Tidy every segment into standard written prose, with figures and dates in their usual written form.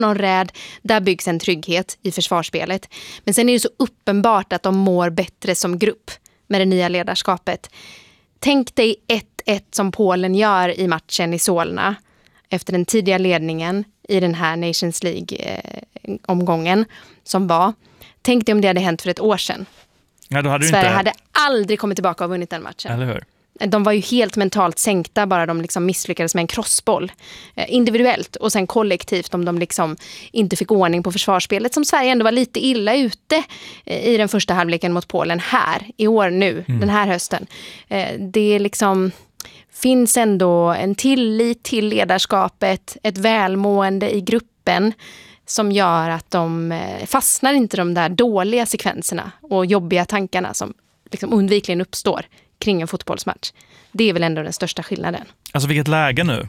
någon räd. Där byggs en trygghet i försvarsspelet. Men sen är det så uppenbart att de mår bättre som grupp med det nya ledarskapet. Tänk dig 1-1 som Polen gör i matchen i Solna efter den tidiga ledningen i den här Nations League-omgången som var. Tänk dig om det hade hänt för ett år sedan. Ja, då hade Sverige hade aldrig kommit tillbaka och vunnit den matchen. Eller hur? De var ju helt mentalt sänkta bara de liksom misslyckades med en crossboll. Individuellt och sen kollektivt om de liksom inte fick ordning på försvarsspelet som Sverige ändå var lite illa ute i den första halvleken mot Polen här i år nu, den här hösten. Det är liksom finns ändå en tillit till ledarskapet, ett välmående i gruppen som gör att de fastnar inte de där dåliga sekvenserna och jobbiga tankarna som liksom undvikligen uppstår kring en fotbollsmatch. Det är väl ändå den största skillnaden. Alltså vilket läge nu.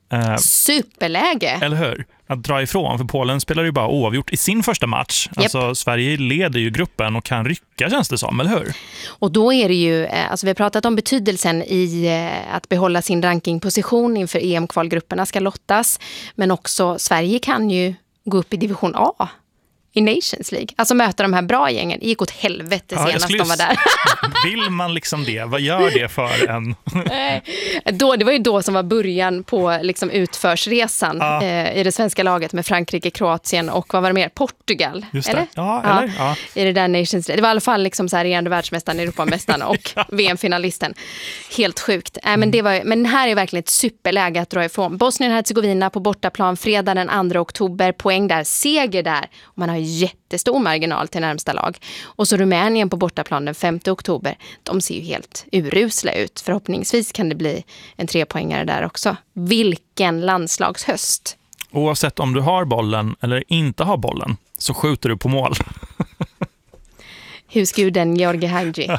Superläge. Eller hur? Att dra ifrån, för Polen spelar ju bara oavgjort i sin första match. Yep. Alltså Sverige leder ju gruppen och kan rycka, känns det som, eller hur? Och då är det ju, alltså vi har pratat om betydelsen i att behålla sin rankingposition inför EM-kvalgrupperna ska lottas. Men också Sverige kan ju gå upp i division A i Nations League. Alltså möta de här bra gängen. Det gick åt helvete senast de var där. Vill man liksom det? Vad gör det för en? Det var ju då som var början på liksom utförsresan i det svenska laget med Frankrike, Kroatien och vad var det mer? Portugal. Just eller? Det. Ja, eller? Ja. I det där Nations League. Det var i alla fall liksom så här regerande världsmästaren, Europamästaren och VM-finalisten. Helt sjukt. Men här är verkligen ett superläge att dra ifrån. Bosnien-Herzegovina på bortaplan fredag den 2 oktober. Poäng där, seger där. Och man har jättestor marginal till närmsta lag. Och så Rumänien på bortaplan den 5 oktober. De ser ju helt urusla ut. Förhoppningsvis kan det bli en 3-poängare där också. Vilken landslagshöst. Oavsett om du har bollen eller inte har bollen så skjuter du på mål. Husguden Georgi Hagi.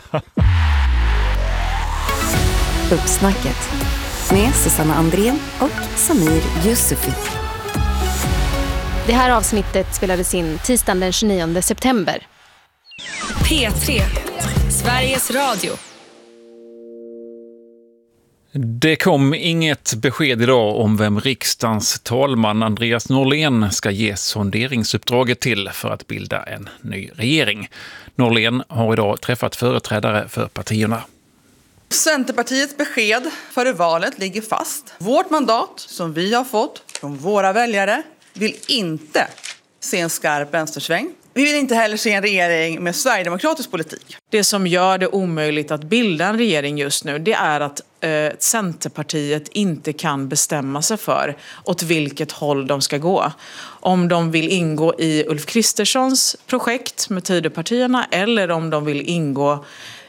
Uppsnacket med Susanna Andrén och Samir Yusufi. Det här avsnittet spelades in tisdagen den 29 september. P3, Sveriges Radio. Det kom inget besked idag om vem riksdagens talman Andreas Norlén ska ge sonderingsuppdraget till för att bilda en ny regering. Norlén har idag träffat företrädare för partierna. Centerpartiets besked före valet ligger fast. Vårt mandat som vi har fått från våra väljare vill inte se en skarp vänstersväng. Vi vill inte heller se en regering med sverigedemokratisk politik. Det som gör det omöjligt att bilda en regering just nu, det är att Centerpartiet inte kan bestämma sig för åt vilket håll de ska gå. Om de vill ingå i Ulf Kristerssons projekt med Tidöpartierna eller om de vill ingå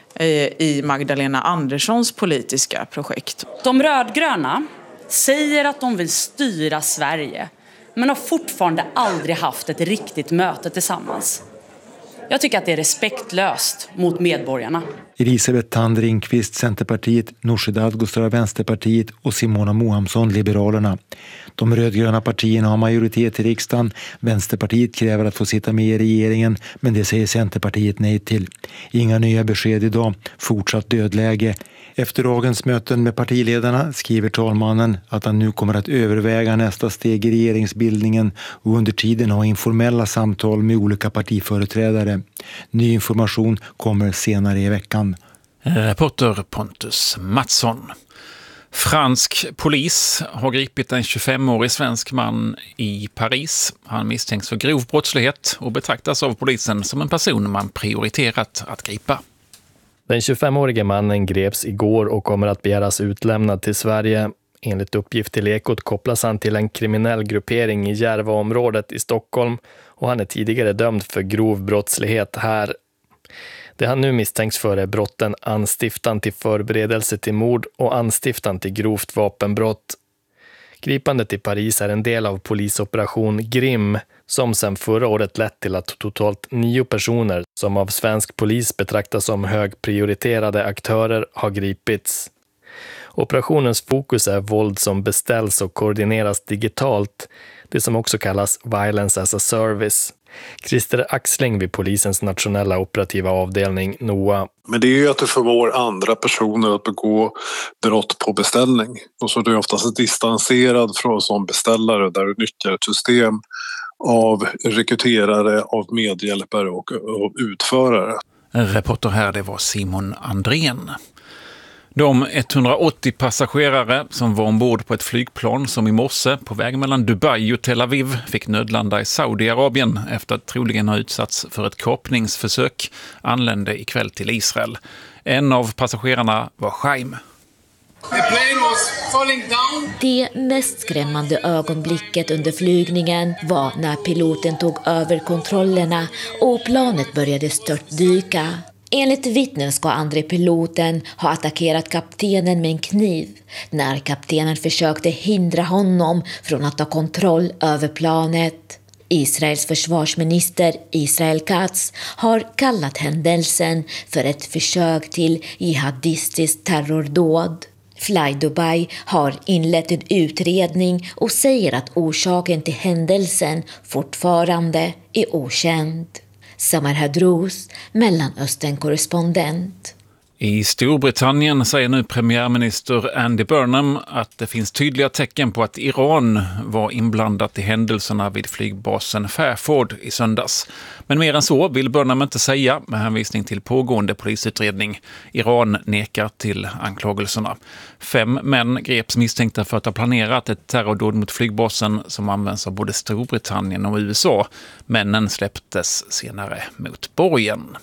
i Magdalena Anderssons politiska projekt. De rödgröna säger att de vill styra Sverige, men har fortfarande aldrig haft ett riktigt möte tillsammans. Jag tycker att det är respektlöst mot medborgarna. Elisabeth Thand Ringqvist, Centerpartiet, Nooshi Dadgostar, Vänsterpartiet och Simona Mohamsson, Liberalerna. De rödgröna partierna har majoritet i riksdagen. Vänsterpartiet kräver att få sitta med i regeringen, men det säger Centerpartiet nej till. Inga nya besked idag, fortsatt dödläge. Efter dagens möten med partiledarna skriver talmannen att han nu kommer att överväga nästa steg i regeringsbildningen och under tiden ha informella samtal med olika partiföreträdare. Ny information kommer senare i veckan. Reporter Pontus Mattsson. Fransk polis har gripit en 25-årig svensk man i Paris. Han misstänks för grov brottslighet och betraktas av polisen som en person man prioriterat att gripa. Den 25-årige mannen greps igår och kommer att begäras utlämnad till Sverige. Enligt uppgift till Ekot kopplas han till en kriminell gruppering i Järvaområdet i Stockholm och han är tidigare dömd för grov brottslighet här. Det han nu misstänks för är brotten anstiftan till förberedelse till mord och anstiftan till grovt vapenbrott. Gripandet i Paris är en del av polisoperation Grim som sedan förra året lett till att totalt 9 personer som av svensk polis betraktas som högprioriterade aktörer har gripits. Operationens fokus är våld som beställs och koordineras digitalt, det som också kallas Violence as a Service. Christer Axling vid polisens nationella operativa avdelning NOA. Men det är ju att du förmår andra personer att begå brott på beställning. Och så är du oftast distanserad från som beställare där du nyttjar ett system av rekryterare, av medhjälpare och av utförare. Reporter här, det var Simon Andrén. De 180 passagerare som var ombord på ett flygplan som i morse på väg mellan Dubai och Tel Aviv fick nödlanda i Saudiarabien efter att troligen ha utsatts för ett kapningsförsök anlände ikväll till Israel. En av passagerarna var Chaim. Det mest skrämmande ögonblicket under flygningen var när piloten tog över kontrollerna och planet började störtdyka. Enligt vittnen ska andre piloten ha attackerat kaptenen med en kniv när kaptenen försökte hindra honom från att ta kontroll över planet. Israels försvarsminister Israel Katz har kallat händelsen för ett försök till jihadistiskt terrordåd. Fly Dubai har inlett en utredning och säger att orsaken till händelsen fortfarande är okänd. Samar Hadrous, Mellanöstern-korrespondent. I Storbritannien säger nu premiärminister Andy Burnham att det finns tydliga tecken på att Iran var inblandat i händelserna vid flygbasen Fairford i söndags. Men mer än så vill Burnham inte säga med hänvisning till pågående polisutredning. Iran nekar till anklagelserna. 5 män greps misstänkta för att ha planerat ett terrordåd mot flygbasen som används av både Storbritannien och USA. Männen släpptes senare mot borgen.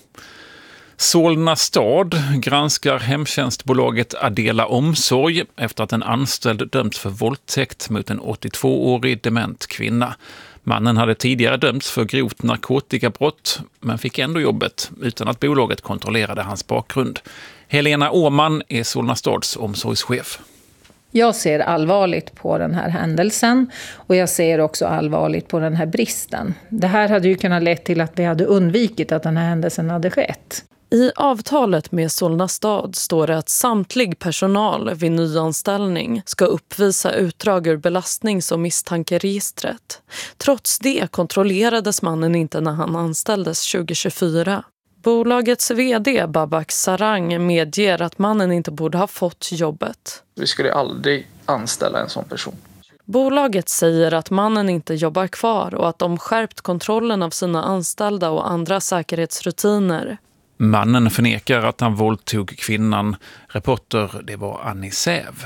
Solna stad granskar hemtjänstbolaget Adela Omsorg efter att en anställd dömts för våldtäkt mot en 82-årig dement kvinna. Mannen hade tidigare dömts för grovt narkotikabrott men fick ändå jobbet utan att bolaget kontrollerade hans bakgrund. Helena Åman är Solna stads omsorgschef. Jag ser allvarligt på den här händelsen och jag ser också allvarligt på den här bristen. Det här hade ju kunnat leda till att vi hade undvikit att den här händelsen hade skett. I avtalet med Solna stad står det att samtlig personal vid nyanställning ska uppvisa utdrag ur belastnings- och misstankeregistret. Trots det kontrollerades mannen inte när han anställdes 2024. Bolagets vd Babak Sarang medger att mannen inte borde ha fått jobbet. Vi skulle aldrig anställa en sån person. Bolaget säger att mannen inte jobbar kvar och att de skärpt kontrollen av sina anställda och andra säkerhetsrutiner. Mannen förnekar att han våldtog kvinnan. Reporter, det var Annie Säv.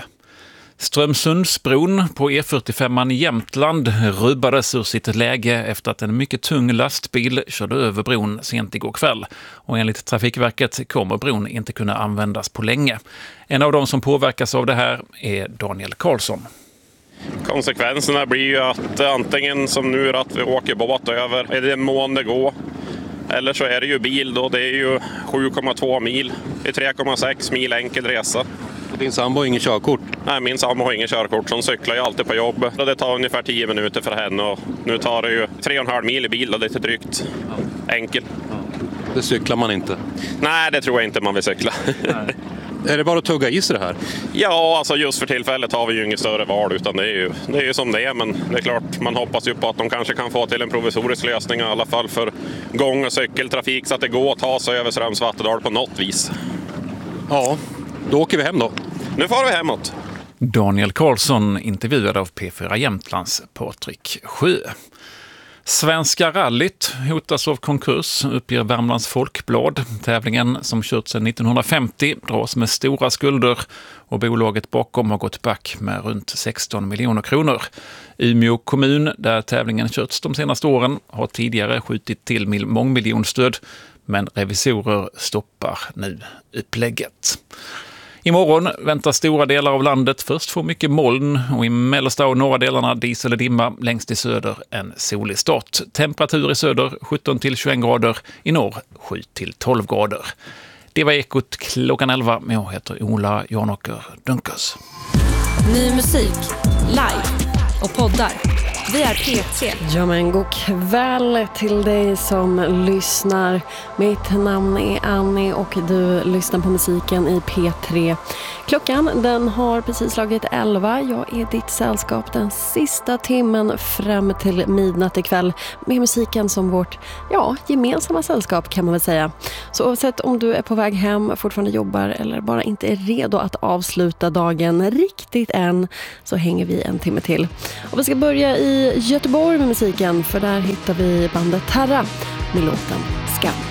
Strömsundsbron på E45 i Jämtland rubbades ur sitt läge efter att en mycket tung lastbil körde över bron sent igår kväll. Och enligt Trafikverket kommer bron inte kunna användas på länge. En av de som påverkas av det här är Daniel Karlsson. Konsekvenserna blir ju att antingen som nu att vi åker båt över, är det en månad gå. Eller så är det ju bil då, det är ju 7,2 mil. Det är 3,6 mil enkel resa. Din sambo har ingen körkort? Nej, min sambo har ingen körkort. Hon cyklar ju alltid på jobb. Det tar ungefär 10 minuter för henne och nu tar det ju 3,5 mil i bil och det är drygt. Enkel. Det cyklar man inte? Nej, det tror jag inte man vill cykla. Nej. Är det bara att tugga i sig det här? Ja, alltså just för tillfället har vi ju inget större val utan det är ju som det är. Men det är klart, man hoppas ju på att de kanske kan få till en provisorisk lösning i alla fall för gång- och cykeltrafik så att det går att ta sig över Strömsvattendal på något vis. Ja, då åker vi hem då. Nu får vi hemåt. Daniel Karlsson intervjuad av P4 Jämtlands Patrik Sjö. Svenska rallyt hotas av konkurs, uppger Värmlands Folkblad. Tävlingen som kört sedan 1950 dras med stora skulder och bolaget bakom har gått back med runt 16 miljoner kronor. Umeå kommun, där tävlingen körts de senaste åren, har tidigare skjutit till mångmiljonstöd, men revisorer stoppar nu upplägget. Imorgon väntar stora delar av landet först få mycket moln och i mellersta och norra delarna dis eller dimma, längst i söder en solig start. Temperatur i söder 17-21 grader, i norr 7-12 grader. Det var Ekot klockan 11, men jag heter Ola Janåker Dunkers. Ny musik, live och poddar. Vi är P3. Ja, men god kväll till dig som lyssnar. Mitt namn är Annie och du lyssnar på musiken i P3. Klockan den har precis slagit 11. Jag är ditt sällskap den sista timmen fram till midnatt ikväll med musiken som vårt gemensamma sällskap kan man väl säga. Så oavsett om du är på väg hem, fortfarande jobbar eller bara inte är redo att avsluta dagen riktigt än, så hänger vi en timme till. Och vi ska börja i Göteborg med musiken, för där hittar vi bandet Terra med låten Skam.